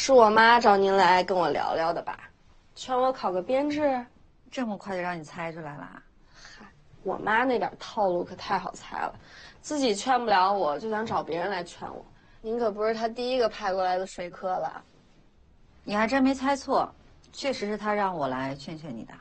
是我妈找您来跟我聊聊的吧？劝我考个编制。 这么快就让你猜出来了？ 嗨，我妈那点套路可太好猜了，自己劝不了我，就想找别人来劝我。您可不是她第一个派过来的说客了。 你还真没猜错，确实是她让我来劝劝你的。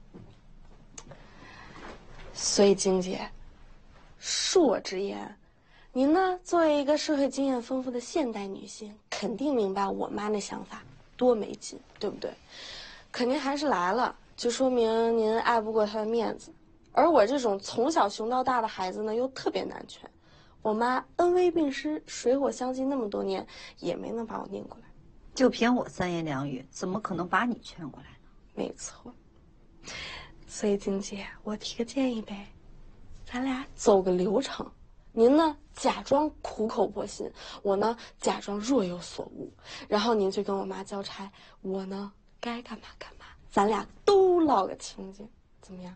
所以金姐，恕我直言，您呢作为一个社会经验丰富的现代女性，肯定明白我妈那想法多没劲，对不对？可您还是来了，就说明您爱不过她的面子。而我这种从小熊到大的孩子呢，又特别难劝。我妈恩威并施，水火相济那么多年，也没能把我拧过来。 就凭我三言两语，怎么可能把你劝过来呢？ 没错。所以金姐，我提个建议呗，咱俩走个流程。您呢假装苦口婆心，我呢假装若有所悟，然后您去跟我妈交差，我呢该干嘛干嘛，咱俩都落个清净，怎么样？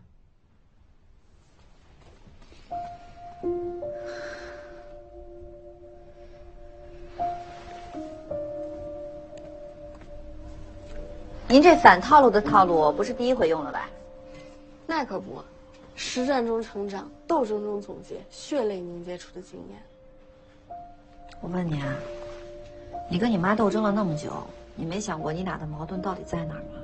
您这反套路的套路不是第一回用了吧？ 那可不，实战中成长，斗争中总结，血泪凝结出的经验。 我问你啊，你跟你妈斗争了那么久，你没想过你俩的矛盾到底在哪儿吗？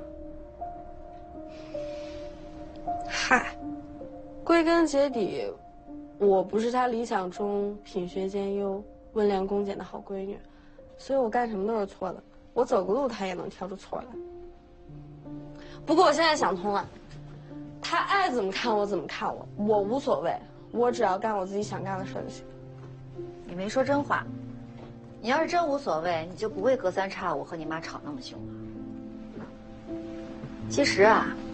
嗨，归根结底，我不是她理想中品学兼优、温良恭俭的好闺女，所以我干什么都是错的。我走个路，她也能挑出错来。不过我现在想通了，她爱怎么看我怎么看我，我无所谓，我只要干我自己想干的事就行。 你没说真话。你要是真无所谓，你就不会隔三差五和你妈吵那么凶了。其实啊，